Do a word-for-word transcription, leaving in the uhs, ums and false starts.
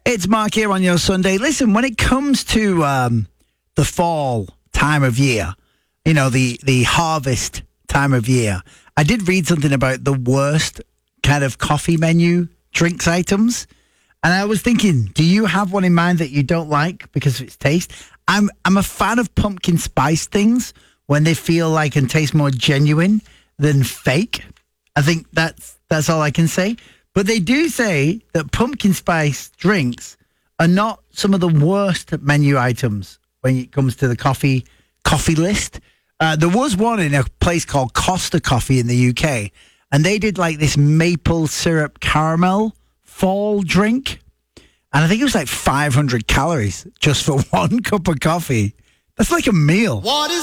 It's Mark here on your Sunday. Listen, when it comes to um, the fall time of year, you know, the, the harvest time of year, I did read something about the worst kind of coffee menu drinks items. And I was thinking, do you have one in mind that you don't like because of its taste? I'm I'm a fan of pumpkin spice things when they feel like and taste more genuine than fake. I think that's that's all I can say. But they do say that pumpkin spice drinks are not some of the worst menu items when it comes to the coffee coffee list. Uh, there was one in a place called Costa Coffee in the U K, and they did like this maple syrup caramel fall drink. And I think it was like five hundred calories just for one cup of coffee. That's like a meal. What is